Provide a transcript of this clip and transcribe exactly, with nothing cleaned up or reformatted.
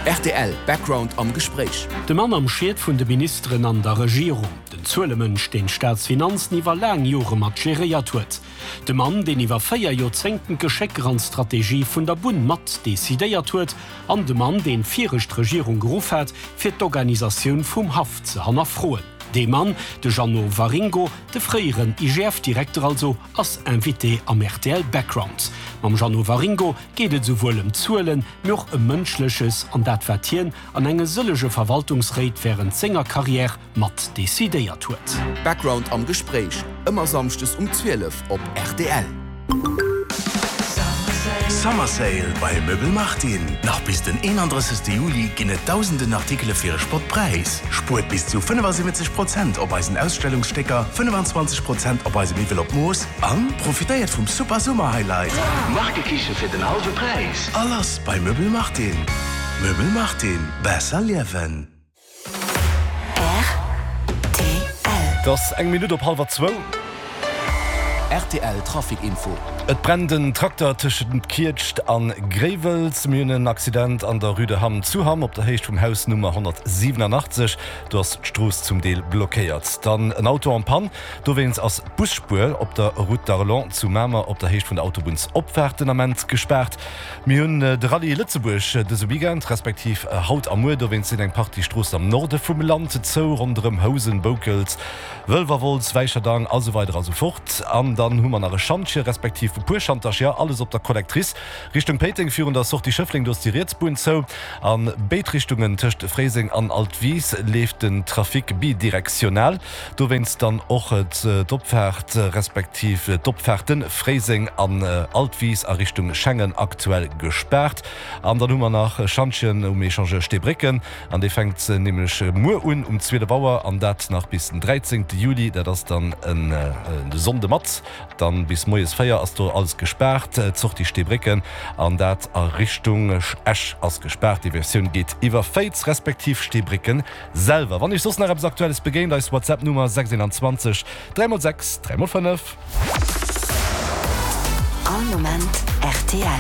R T L Background am Gespräch. De Mann am Schied vun de Ministerin an der Regierung. Den Zuelemënsch den Staatsfinanzen iwwer lang Jore mat geriert huet. De Mann, den iwwer feier Jozenten Geschäckeranstrategie vun der Bund mat desideiert huet, an de Mann, den vierrecht Regierung gerufen hat, fir d'Organisaun vum Haft ze hannnerfroen. De Mann, de Jano Waringo, de freieren I G F-Direktor also als Invité am R T L Background. Mam Jano Waringo gehtet sowohl um Zuelen noch um mënschleches an dat Vertieren an enge sëllege Verwaltungsrät während Sängerkarriere mat desideiert huet. Background am Gespräch, immer samstes um zwölf op R T L. Summer Sale bei Möbel Martin. Nach bis den einunddreißigsten Juli ginne tausenden Artikel für Sportpreis. Spurt bis zu fünfundsiebzig Prozent auf eisen Ausstellungsstecker, fünfundzwanzig Prozent auf eisen Mivel op Moos an profitiert vom Super Summer Highlight. Markekiche für den halben Preis. Alles bei Möbel Martin. Möbel Martin. Besser leben. R T L. Das eng Minute op halber zwei. R T L Trafikinfo. Et brenden Traktor tschen Kircht an Grevels mynen Accident an der Rüde Hamm zu ham op der Hecht vom Haus Nummer hundertsiebenundachtzig das Stroß zum Deel blockiert. Dann ein Auto am Pan, du wenn's als Busspur op der Route d'Arlon zu Mämer op der Hecht von Autobuns Opfertenament gesperrt. Mi hunn äh, de Rallye Lützeburg äh, des Weekend respektiv äh, haut am Mu, du wenn's in eng Party Stroß am Norde vom Land zo runm Hausen Bokels, Wölverwols, Weicherdang, also weiter also fort. An dann hummer nach Chantier respektiv Purchantage ja alles op der Kollektrice Richtung Peting führen das auch die Schöffling durch die Rätsbun zo an Beitrichtungen töcht Freising an Altwies lebt den Trafik bidirektionell. Du wennst dann auch het äh, Dopfert äh, respektiv äh, Dopferten Freising an äh, Altwies a Richtung Schengen aktuell gesperrt. An der Nummer nach Chanchen um Echange Stebricken an die fängt äh, nämlich äh, Mu un um zweite Bauer an dat nach bis den dreizehnten Juli, der das dann ein äh, Sonde Matz dann bis moes Feier as du alles gesperrt äh, zocht die Stebricken an dat a Richtung Esch als gesperrt. Die Version geht iwwer Fates respektiv Stebricken selber. Wann ich sos nach aktuelles begehen, da ist WhatsApp Nummer sechsundzwanzig drei sechs drei fünf. All moment R T L.